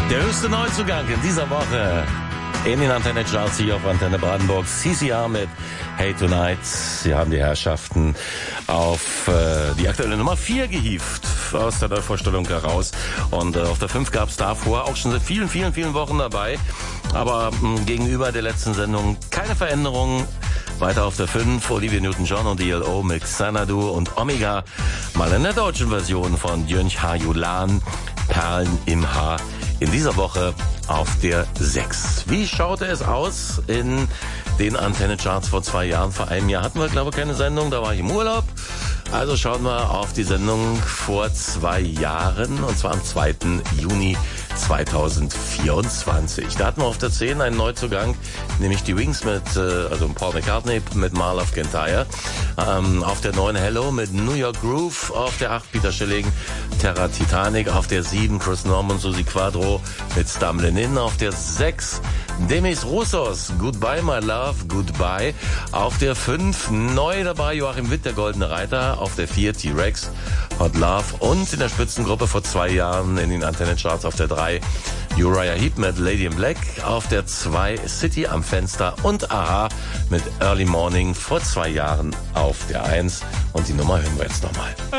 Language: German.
Der höchste Neuzugang in dieser Woche in den Antenne-Charts hier auf Antenne Brandenburg. CCR mit Hey Tonight. Sie haben die Herrschaften auf die aktuelle Nummer 4 gehievt aus der Neuvorstellung heraus. Und auf der 5 gab es davor auch schon seit vielen, vielen, vielen Wochen dabei. Aber gegenüber der letzten Sendung keine Veränderung. Weiter auf der 5 Olivia Newton-John und ELO mit Xanadu und Omega. Mal in der deutschen Version von Jönch Hajulan, Perlen im Haar. In dieser Woche auf der 6. Wie schaute es aus in den Antenne-Charts vor 2 Jahren? Vor einem Jahr hatten wir, glaube ich, keine Sendung, da war ich im Urlaub. Also schauen wir auf die Sendung vor 2 Jahren, und zwar am 2. Juni 2024. Da hatten wir auf der 10 einen Neuzugang, nämlich die Wings mit, also Paul McCartney mit Marl of Kintyre. Auf der 9 Hello mit New York Groove. Auf der 8 Peter Schilling, Terra Titanic. Auf der 7 Chris Norman, Susi Quadro mit Stumbling In. Auf der 6 Demis Roussos, Goodbye My Love, Goodbye. Auf der 5 neu dabei Joachim Witt, der Goldene Reiter. Auf der 4 T-Rex, Hot Love. Und in der Spitzengruppe vor 2 Jahren in den Antenne-Charts auf der 3 Uriah Heep mit Lady in Black. Auf der 2 City am Fenster und Aha mit Early Morning vor 2 Jahren auf der 1. Und die Nummer hören wir jetzt nochmal.